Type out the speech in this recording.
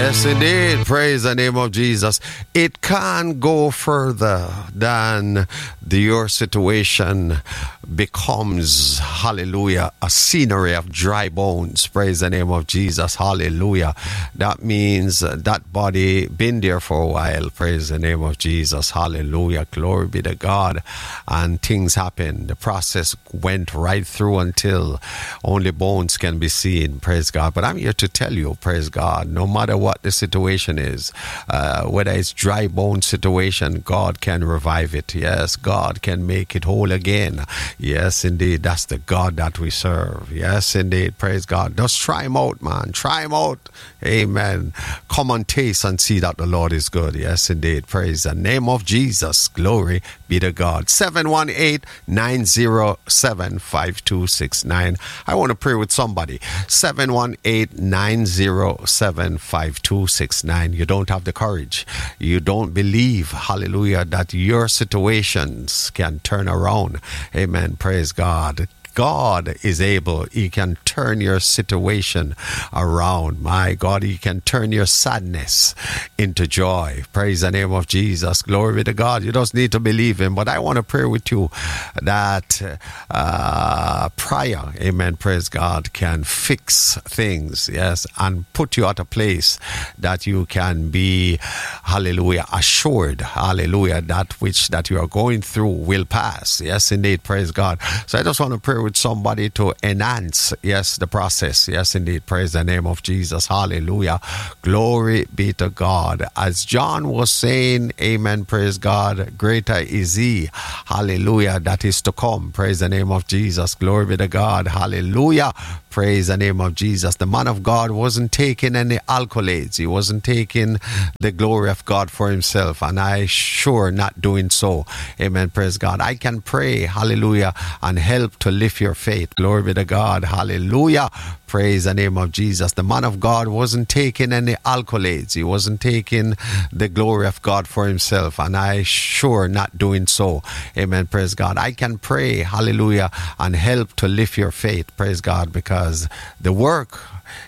Yes, indeed. Praise the name of Jesus. It can't go further than your situation becomes, hallelujah, a scenery of dry bones. Praise the name of Jesus. Hallelujah. That means that body been there for a while. Praise the name of Jesus. Hallelujah. Glory be to God. And things happen. The process went right through until only bones can be seen. Praise God. But I'm here to tell you, praise God, no matter what the situation is, whether it's dry bone situation, God can revive it. Yes, God can make it whole again. Yes, indeed. That's the God that we serve. Yes, indeed. Praise God. Just try him out, man. Try him out. Amen. Come and taste and see that the Lord is good. Yes, indeed. Praise the name of Jesus. Glory be to God. 718-907-5269. I want to pray with somebody. 718-907-5269. You don't have the courage. You don't believe, hallelujah, that your situations can turn around. Amen. Praise God. God is able. He can turn your situation around. My God, he can turn your sadness into joy. Praise the name of Jesus. Glory be to God. You just need to believe him. But I want to pray with you that prayer, amen, praise God, can fix things, yes, and put you at a place that you can be, hallelujah, assured, hallelujah, that you are going through will pass. Yes, indeed, praise God. So I just want to pray with somebody to enhance, yes, the process. Yes, indeed. Praise the name of Jesus. Hallelujah. Glory be to God. As John was saying, amen, praise God, greater is he, hallelujah, that is to come. Praise the name of Jesus. Glory be to God. Hallelujah. Praise the name of Jesus. The man of God wasn't taking any accolades. He wasn't taking the glory of God for himself. And I sure not doing so. Amen. Praise God. I can pray, hallelujah, and help to lift your faith. Glory be to God. Hallelujah. Praise the name of Jesus. The man of God wasn't taking any accolades. He wasn't taking the glory of God for himself. And I sure not doing so. Amen. Praise God. I can pray, hallelujah, and help to lift your faith. Praise God, because the work